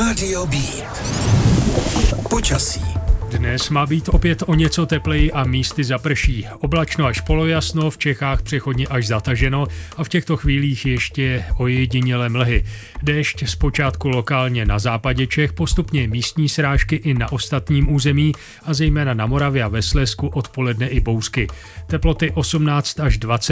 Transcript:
Rádio B. Počasí. Dnes má být opět o něco tepleji a místy zaprší. Oblačno až polojasno, v Čechách přechodně až zataženo a v těchto chvílích ještě ojedinělé mlhy. Déšť zpočátku lokálně na západě Čech, postupně místní srážky i na ostatním území a zejména na Moravě a ve Slezsku odpoledne i bouřky. Teploty 18 až 20